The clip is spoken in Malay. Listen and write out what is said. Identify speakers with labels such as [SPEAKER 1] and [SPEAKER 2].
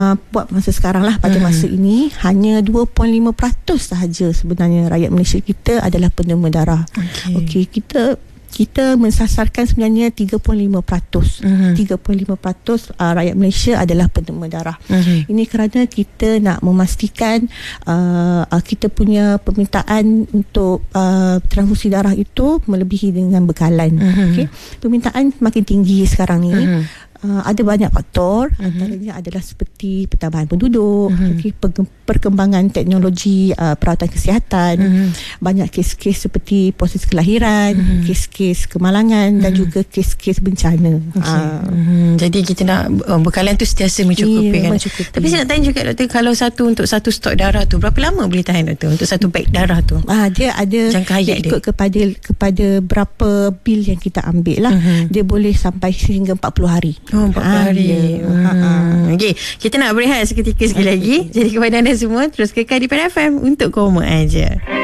[SPEAKER 1] buat masa sekarang lah, pada masa ini hanya 2.5% sahaja sebenarnya rakyat Malaysia kita adalah penderma darah. Okey, kita mensasarkan sebenarnya 35%. 35% rakyat Malaysia adalah penderma darah. Ini kerana kita nak memastikan kita punya permintaan untuk transfusi darah itu melebihi dengan bekalan. Okey, permintaan makin tinggi sekarang ni. Ada banyak faktor, antaranya adalah seperti pertambahan penduduk, perkembangan teknologi perawatan kesihatan, banyak kes-kes seperti proses kelahiran, kes-kes kemalangan dan juga kes-kes bencana.
[SPEAKER 2] Jadi kita nak bekalan tu sentiasa mencukupi, kan? Mencukupi. Tapi saya nak tanya juga, doktor, kalau untuk satu stok darah tu berapa lama boleh tahan, doktor, untuk satu beg darah tu?
[SPEAKER 1] Dia ada jangka hayat dia ikut kepada berapa bil yang kita ambil lah. Dia boleh sampai sehingga 40 hari.
[SPEAKER 2] 40 hari. Okey, kita nak berehat seketika sekali lagi. Jadi kepada anda semua, terus kekal di Pan FM untuk Koma Aja.